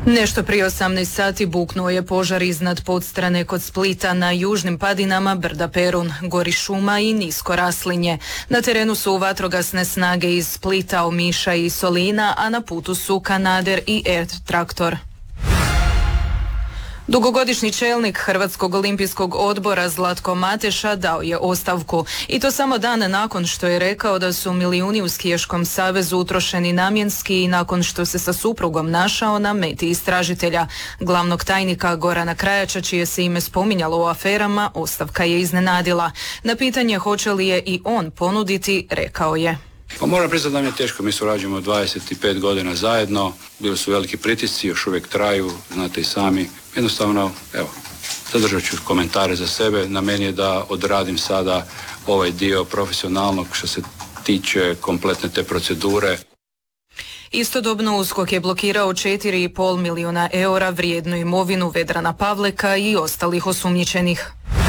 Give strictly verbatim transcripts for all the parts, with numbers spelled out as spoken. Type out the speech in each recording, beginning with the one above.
Nešto prije osamnaest sati buknuo je požar iznad Podstrane kod Splita na južnim padinama brda Perun, gori šuma i nisko raslinje. Na terenu su vatrogasne snage iz Splita, Omiša i Solina, a na putu su Kanader i Air Traktor. Dugogodišnji čelnik Hrvatskog olimpijskog odbora Zlatko Mateša dao je ostavku i to samo dan nakon što je rekao da su milijuni u skijaškom savezu utrošeni namjenski i nakon što se sa suprugom našao na meti istražitelja. Glavnog tajnika Gorana Krajača, čije se ime spominjalo u aferama, ostavka je iznenadila. Na pitanje hoće li je i on ponuditi, rekao je: Pa moram priznati da mi je teško, mi surađujemo dvadeset pet godina zajedno, bili su veliki pritisci, još uvijek traju, znate i sami. Jednostavno, evo, zadržat ću komentare za sebe, na meni je da odradim sada ovaj dio profesionalnog što se tiče kompletne te procedure. Istodobno USKOK je blokirao četiri i pol milijuna eura vrijednu imovinu Vedrana Pavleka i ostalih osumnjičenih.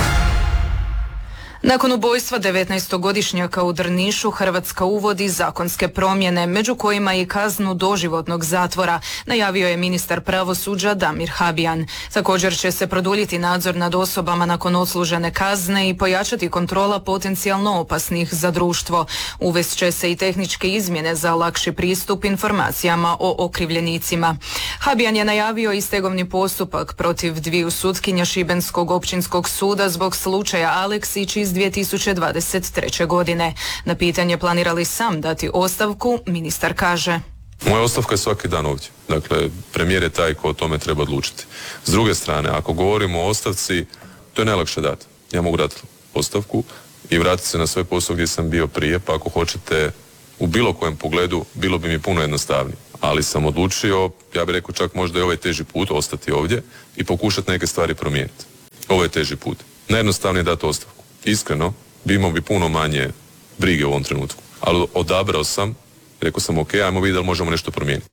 Nakon ubojstva devetnaestogodišnjaka u Drnišu, Hrvatska uvodi zakonske promjene, među kojima i kaznu doživotnog zatvora, najavio je ministar pravosuđa Damir Habijan. Također će se produljiti nadzor nad osobama nakon odslužene kazne i pojačati kontrola potencijalno opasnih za društvo. Uvest će se i tehničke izmjene za lakši pristup informacijama o okrivljenicima. Habijan je najavio i stegovni postupak protiv dviju sutkinja Šibenskog općinskog suda zbog slučaja Aleksić iz dvije tisuće dvadeset treće. godine. Na pitanje planira li sam dati ostavku, ministar kaže: Moja ostavka je svaki dan ovdje. Dakle, premijer je taj ko o tome treba odlučiti. S druge strane, ako govorimo o ostavci, to je najlakše dati. Ja mogu dati ostavku i vratiti se na svoj posao gdje sam bio prije, pa ako hoćete u bilo kojem pogledu, bilo bi mi puno jednostavnije. Ali sam odlučio, ja bih rekao čak možda i ovaj teži put, ostati ovdje i pokušati neke stvari promijeniti. Ovo je teži put. Najjednostavnije je dati ostavku. Iskreno, bi imao bi puno manje brige u ovom trenutku. Ali odabrao sam, rekao sam ok, ajmo vidjeti da li možemo nešto promijeniti.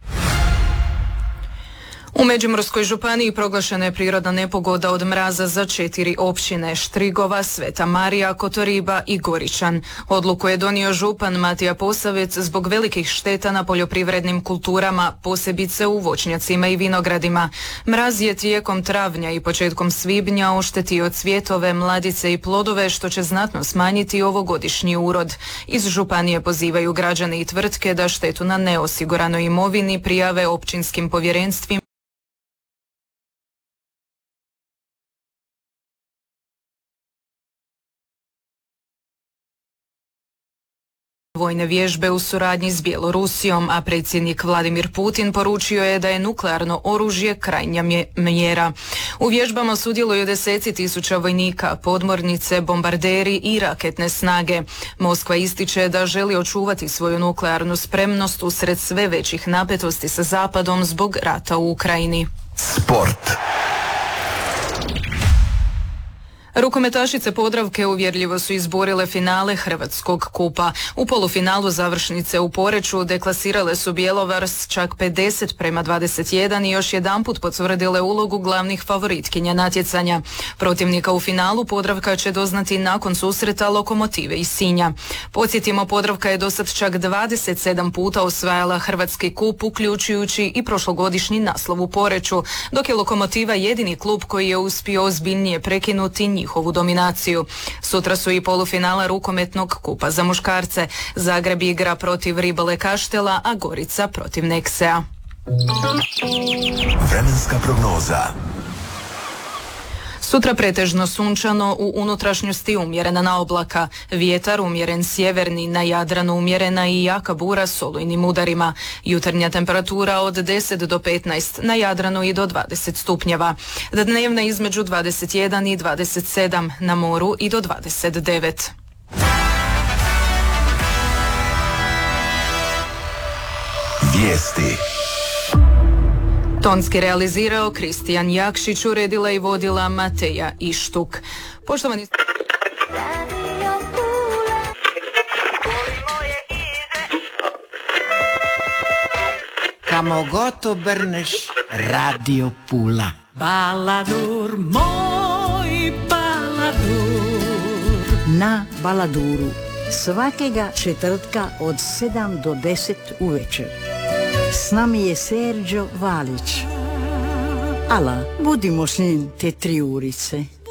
U Međimurskoj županiji proglašena je prirodna nepogoda od mraza za četiri općine: Štrigova, Sveta Marija, Kotoriba i Goričan. Odluku je donio župan Matija Posavec zbog velikih šteta na poljoprivrednim kulturama, posebice u voćnjacima i vinogradima. Mraz je tijekom travnja i početkom svibnja oštetio cvjetove, mladice i plodove, što će znatno smanjiti ovogodišnji urod. Iz županije pozivaju građane i tvrtke da štetu na neosiguranoj imovini prijave općinskim povjerenstvima vojne vježbe u suradnji s Bjelorusijom, a predsjednik Vladimir Putin poručio je da je nuklearno oružje krajnja mjera. U vježbama sudjeluju deseci tisuća vojnika, podmornice, bombarderi i raketne snage. Moskva ističe da želi očuvati svoju nuklearnu spremnost usred sve većih napetosti sa Zapadom zbog rata u Ukrajini. Sport. Rukometašice Podravke uvjerljivo su izborile finale Hrvatskog kupa. U polufinalu završnice u Poreču deklasirale su Bjelovar s čak pedeset prema dvadeset jedan i još jedanput potvrdile ulogu glavnih favoritkinja natjecanja. Protivnika u finalu Podravka će doznati nakon susreta Lokomotive iz Sinja. Podsjetimo, Podravka je dosad čak dvadeset sedam puta osvajala Hrvatski kup, uključujući i prošlogodišnji naslov u Poreču, dok je Lokomotiva jedini klub koji je uspio ozbiljnije prekinuti njihovu dominaciju. Sutra su i polufinala rukometnog kupa za muškarce. Zagreb igra protiv Ribale Kaštela, a Gorica protiv Neksea. Vremenska prognoza. Sutra pretežno sunčano, u unutrašnjosti umjerena na oblaka. Vjetar umjeren sjeverni, na Jadranu umjerena i jaka bura s olujnim udarima. Jutarnja temperatura od deset do petnaest, na Jadranu i do dvadeset stupnjeva. Dnevna između dvadeset jedan i dvadeset sedam, na moru i do dvadeset devet. Vijesti. Tonski realizirao Kristijan Jakšić, uredila i vodila Mateja Ištuk. Poštovani... Kamo god obrneš, Radio Pula. Baladur, moj Baladur. Na Baladuru svakega četvrtka od sedam do deset uvečer. S nami je Serđo Valić. Ala, budimo s njim te tri urice.